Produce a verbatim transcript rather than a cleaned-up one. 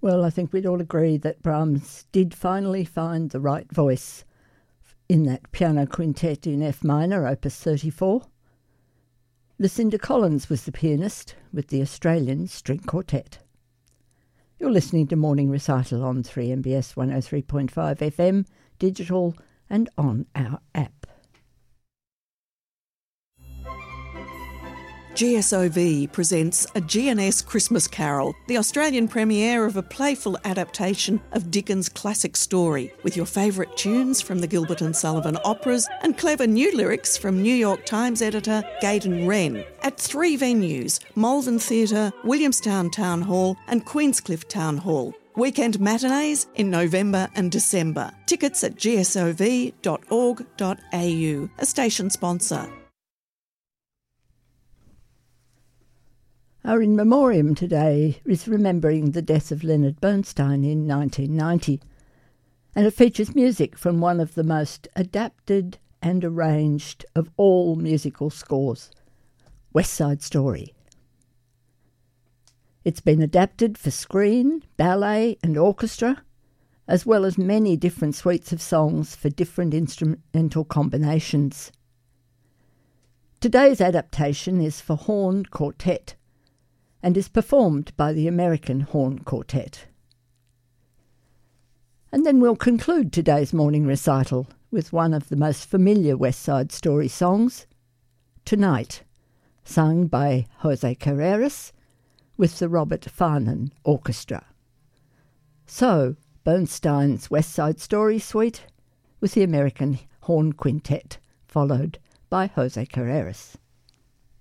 Well, I think we'd all agree that Brahms did finally find the right voice in that piano quintet in F minor, opus thirty-four. Lucinda Collins was the pianist with the Australian String Quartet. You're listening to Morning Recital on three M B S one oh three point five F M, digital and on our app. G S O V presents A G N S Christmas Carol, the Australian premiere of a playful adaptation of Dickens' classic story, with your favourite tunes from the Gilbert and Sullivan operas and clever new lyrics from New York Times editor Gaydon Wren, at three venues, Malvern Theatre, Williamstown Town Hall and Queenscliff Town Hall. Weekend matinees in November and December. Tickets at g s o v dot org dot a u, a station sponsor. Our in memoriam today is remembering the death of Leonard Bernstein in nineteen ninety, and it features music from one of the most adapted and arranged of all musical scores, West Side Story. It's been adapted for screen, ballet and orchestra, as well as many different suites of songs for different instrumental combinations. Today's adaptation is for horn quartet, and is performed by the American Horn Quartet. And then we'll conclude today's morning recital with one of the most familiar West Side Story songs, Tonight, sung by Jose Carreras with the Robert Farnon Orchestra. So, Bernstein's West Side Story suite with the American Horn Quintet, followed by Jose Carreras.